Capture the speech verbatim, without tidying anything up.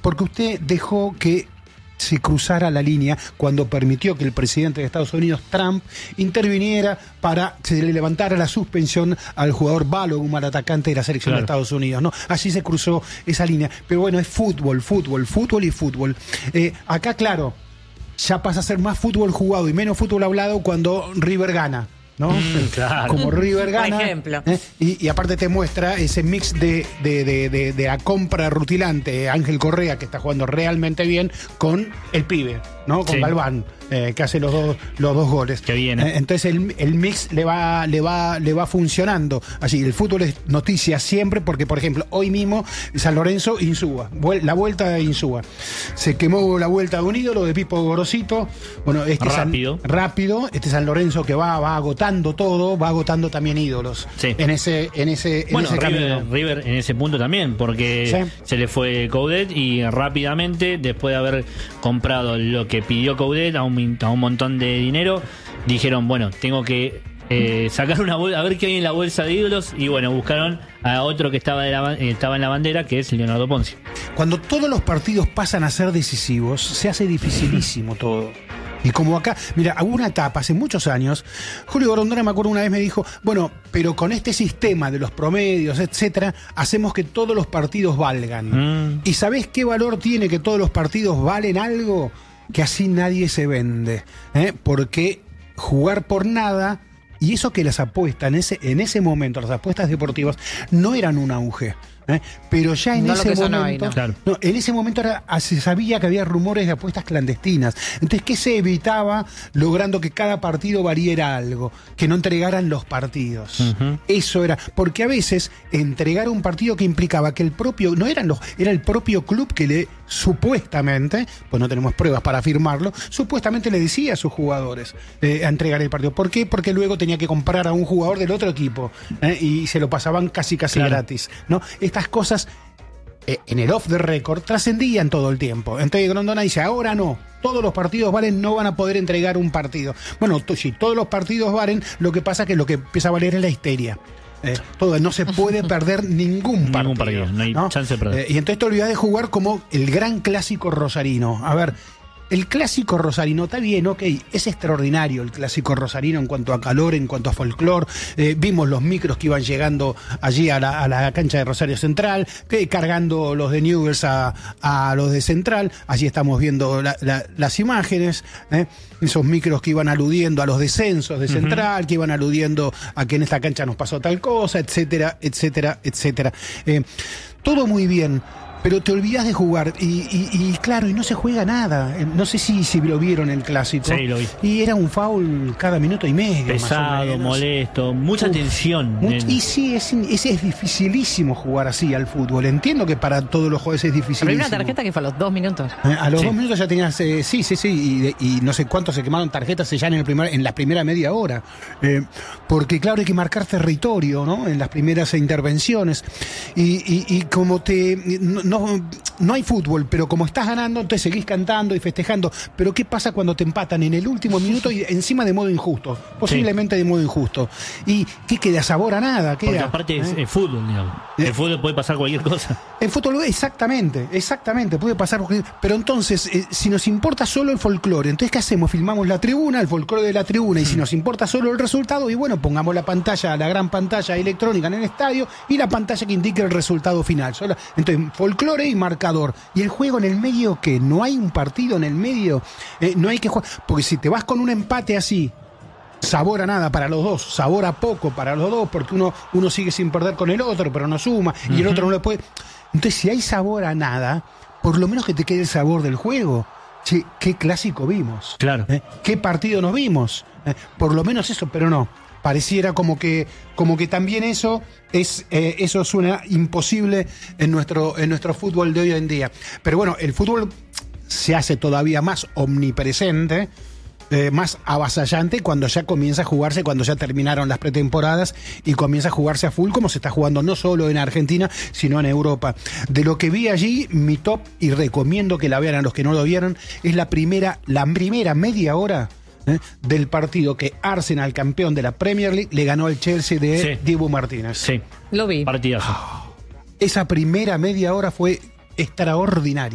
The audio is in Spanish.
porque usted dejó que se cruzara la línea cuando permitió que el presidente de Estados Unidos, Trump, interviniera para que se le levantara la suspensión al jugador Balogun, al atacante de la selección claro. de Estados Unidos, ¿no? Así se cruzó esa línea. Pero bueno, es fútbol, fútbol, fútbol y fútbol. Eh, acá, claro, ya pasa a ser más fútbol jugado y menos fútbol hablado cuando River gana, ¿no? Mm, claro. Como River gana. Por ejemplo. ¿eh? Y, y aparte te muestra ese mix de, de, de, de, de la compra rutilante, Ángel Correa, que está jugando realmente bien, con el pibe, ¿no? Con sí. Galván, eh, que hace los dos, los dos goles. Qué bien. ¿eh? Eh, entonces el, el mix le va, le va, le va funcionando. Así, el fútbol es noticia siempre, porque, por ejemplo, hoy mismo San Lorenzo, Insúa, la vuelta de Insúa. Se quemó la vuelta de un ídolo de Pipo Gorosito. Bueno, este rápido. San, rápido. Este San Lorenzo que va, va agotando todo, va agotando también ídolos. Sí. En ese, en ese, en bueno, ese River, camino. River en ese punto también, porque sí. se le fue Coudet y rápidamente, después de haber comprado lo que pidió Coudet a un, a un montón de dinero, dijeron, bueno, tengo que eh, sacar una bolsa, a ver qué hay en la bolsa de ídolos, y bueno, buscaron a otro que estaba, de la, estaba en la bandera, que es Leonardo Ponzi. Cuando todos los partidos pasan a ser decisivos, se hace dificilísimo todo. Y como acá, mira, hubo una etapa hace muchos años, Julio Grondona, me acuerdo una vez me dijo, bueno, pero con este sistema de los promedios, etcétera, hacemos que todos los partidos valgan. Mm. ¿Y sabés qué valor tiene que todos los partidos valen algo? Que así nadie se vende, ¿eh? Porque jugar por nada, y eso que las apuestas, en ese, en ese momento, las apuestas deportivas, no eran un auge. ¿Eh? Pero ya en no ese momento hoy, ¿no? Claro. No, en ese momento era, se sabía que había rumores de apuestas clandestinas. Entonces, ¿qué se evitaba? Logrando que cada partido valiera algo, que no entregaran los partidos. Uh-huh. Eso era, porque a veces entregar un partido que implicaba que el propio, no eran los, era el propio club que le supuestamente, pues no tenemos pruebas para afirmarlo, supuestamente le decía a sus jugadores eh, a entregar el partido. ¿Por qué? Porque luego tenía que comprar a un jugador del otro equipo eh, y se lo pasaban casi casi claro. gratis, ¿no? Estas cosas eh, en el off the record trascendían todo el tiempo. Entonces Grondona dice, ahora no, todos los partidos valen, no van a poder entregar un partido. Bueno, t- si todos los partidos valen, lo que pasa es que lo que empieza a valer es la histeria. Eh, todo, no se puede perder ningún partido. Ningún partido, no hay ¿no? chance de perder. Eh, y entonces te olvidás de jugar como el gran clásico rosarino. A ver, el clásico rosarino está bien, ok, es extraordinario el clásico rosarino en cuanto a calor, en cuanto a folclore. Eh, vimos los micros que iban llegando allí a la, a la cancha de Rosario Central, que, cargando los de Newell's a, a los de Central. Allí estamos viendo la, la, las imágenes, eh, esos micros que iban aludiendo a los descensos de Central, uh-huh. que iban aludiendo a que en esta cancha nos pasó tal cosa, etcétera, etcétera, etcétera. Eh, todo muy bien. Pero te olvidas de jugar y, y, y claro, y no se juega nada. No sé si, si lo vieron el clásico. Sí, lo vi. Y era un foul cada minuto y medio. Pesado, molesto, mucha Uf, tensión. Much, y sí, es, es, es dificilísimo jugar así al fútbol. Entiendo que para todos los jugadores es dificilísimo. Pero hay una tarjeta que fue a los dos minutos. Eh, a los sí. dos minutos ya tenías, eh, sí, sí, sí, y, de, y no sé cuántos se quemaron tarjetas ya en, el primer, en la primera media hora. Eh, porque claro, hay que marcar territorio, ¿no? En las primeras intervenciones. Y, y, y como te... No, No, no hay fútbol, pero como estás ganando, entonces seguís cantando y festejando. Pero ¿qué pasa cuando te empatan en el último minuto y encima de modo injusto? Posiblemente sí. de modo injusto. ¿Y qué queda? Sabor a nada. Queda, Porque aparte ¿eh? es, es fútbol, digamos. El fútbol puede pasar cualquier cosa. El fútbol, exactamente, exactamente, puede pasar cualquier... Pero entonces, eh, si nos importa solo el folclore, entonces ¿qué hacemos? Filmamos la tribuna, el folclore de la tribuna, y si nos importa solo el resultado, y bueno, pongamos la pantalla, la gran pantalla electrónica en el estadio, y la pantalla que indique el resultado final. Solo, entonces, folclore y marcador. Y el juego en el medio, que no hay un partido en el medio, eh, no hay que jugar, porque si te vas con un empate así, sabor a nada para los dos, sabor a poco para los dos, porque uno, uno sigue sin perder con el otro, pero no suma, y uh-huh. el otro no le puede. Entonces, si hay sabor a nada, por lo menos que te quede el sabor del juego. Che, qué clásico vimos. Claro. ¿Eh? ¿Qué partido nos vimos? ¿Eh? Por lo menos eso, pero no. Pareciera como que, como que también eso es, eh, eso suena imposible en nuestro, en nuestro fútbol de hoy en día. Pero bueno, el fútbol se hace todavía más omnipresente, eh, más avasallante cuando ya comienza a jugarse, cuando ya terminaron las pretemporadas y comienza a jugarse a full, como se está jugando no solo en Argentina, sino en Europa. De lo que vi allí, mi top, y recomiendo que la vean a los que no lo vieron, es la primera, la primera media hora ¿Eh? del partido que Arsenal, campeón de la Premier League, le ganó al Chelsea de sí. Dibu Martínez. Sí, lo vi. Partidazo. Esa primera media hora fue extraordinaria.